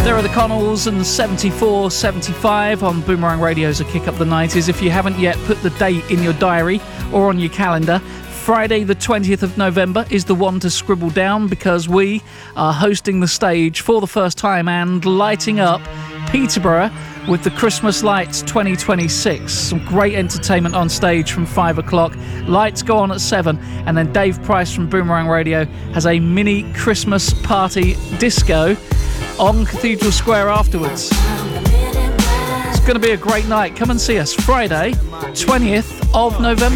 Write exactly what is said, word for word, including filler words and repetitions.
There are the Connells and seventy-four seventy-five on Boomerang Radio's A Kick Up the nineties. If you haven't yet put the date in your diary or on your calendar, Friday the twentieth of November is the one to scribble down, because we are hosting the stage for the first time and lighting up Peterborough with the Christmas Lights twenty twenty-six. Some great entertainment on stage from five o'clock. Lights go on at seven, and then Dave Price from Boomerang Radio has a mini Christmas party disco on Cathedral Square afterwards. It's going to be a great night. Come and see us Friday, twentieth of November.